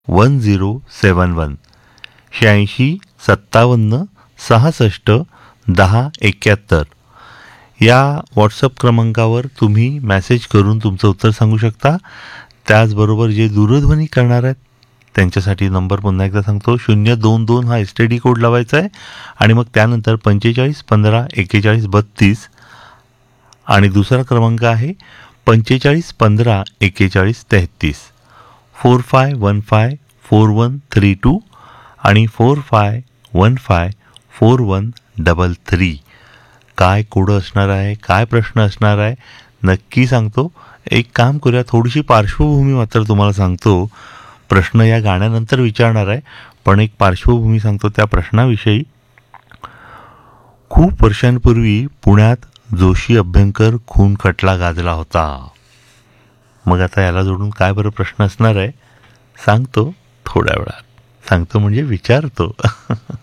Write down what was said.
1071 86 57 66 1071 या व्हॉट्सअप क्रमांकावर तुम्ही मेसेज करून तुमचं उत्तर सांगू शकता. त्याचबरोबर जे दूरध्वनी करणार आहेत त्यांच्यासाठी नंबर पुन्हा एकदा सांगतो. 022 हा STD कोड लावायचा आहे आणि मग त्यानंतर 45 15 41 32 आणि दुसरा क्रमांक आहे 45 15 41 33. 45154132 आणि 45154133. काय कोड असणार आहे, काय प्रश्न असणार आहे नक्की सांगतो. एक काम करूया, थोडीशी पार्श्वभूमी मात्र तुम्हाला सांगतो. प्रश्न या गाण्यानंतर विचारणार आहे, पण एक पार्श्वभूमी सांगतो त्या प्रश्नाविषयी. खूप वर्षांपूर्वी पुण्यात जोशी अभ्यंकर खून खटला गाजला होता. मग आता याला जोडून काय बरं प्रश्न असणार आहे सांगतो थोड्या वेळात. सांगतो म्हणजे विचारतो.